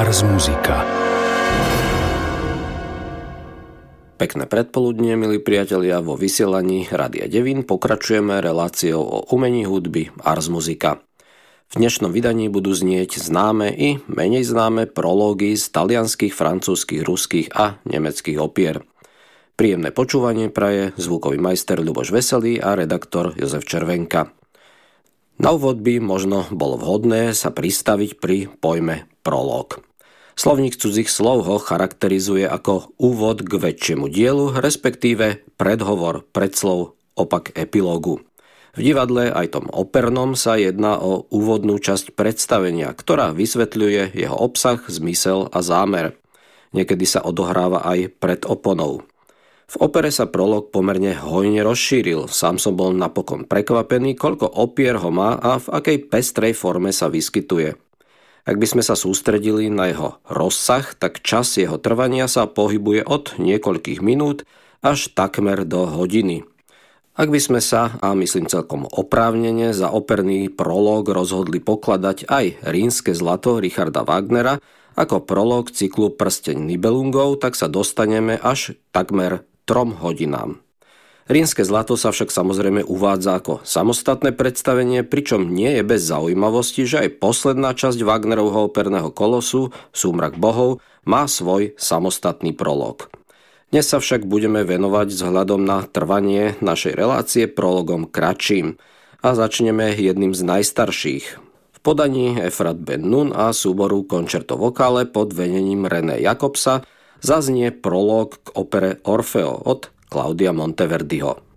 Ars Musica. Pekné predpoludnie, milí priatelia, vo vysielaní Rádia Devín pokračujeme reláciou o umení hudby Ars Musica. V dnešnom vydaní budú znieť známe i menej známe prológy z talianskych, francúzskych, ruských a nemeckých opier. Príjemné počúvanie praje zvukový majster Ľuboš Veselý a redaktor Jozef Červenka. Na úvod by možno bolo vhodné sa pristaviť pri pojme prológ. Slovník cudzích slov ho charakterizuje ako úvod k väčšiemu dielu, respektíve predhovor, predslov, opak epilógu. V divadle, aj tom opernom, sa jedná o úvodnú časť predstavenia, ktorá vysvetľuje jeho obsah, zmysel a zámer. Niekedy sa odohráva aj pred oponou. V opere sa prolog pomerne hojne rozšíril. Sám som bol napokon prekvapený, koľko opier ho má a v akej pestrej forme sa vyskytuje. Ak by sme sa sústredili na jeho rozsah, tak čas jeho trvania sa pohybuje od niekoľkých minút až takmer do hodiny. Ak by sme sa, a myslím celkom oprávnene, za operný prolog rozhodli pokladať aj Rínske zlato Richarda Wagnera ako prolog cyklu Prsteň Nibelungov, tak sa dostaneme až takmer 3 hodinám. Rínske zlato sa však samozrejme uvádza ako samostatné predstavenie, pričom nie je bez zaujímavosti, že aj posledná časť Wagnerovho operného kolosu, Súmrak bohov, má svoj samostatný prolog. Dnes sa však budeme venovať vzhľadom na trvanie našej relácie prologom kratším a začneme jedným z najstarších. V podaní Efrat Ben Nun a súboru Concerto Vocale pod vedením René Jacobsa zaznie prolog k opere Orfeo od Claudia Monteverdiho.